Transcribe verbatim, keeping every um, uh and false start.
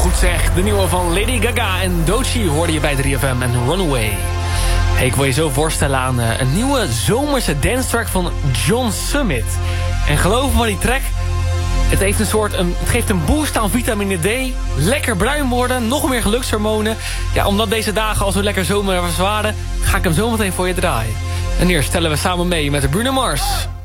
goed zeg. De nieuwe van Lady Gaga en Doechii hoorde je bij drie F M en Runaway. Hey, ik wil je zo voorstellen aan uh, een nieuwe zomerse dance track van John Summit. En geloof me, die track, het, heeft een soort, een, het geeft een boost aan vitamine D. Lekker bruin worden, nog meer gelukshormonen. Ja, omdat deze dagen al zo lekker zomer waren, ga ik hem zo meteen voor je draaien. En eerst stellen we samen mee met Bruno Mars.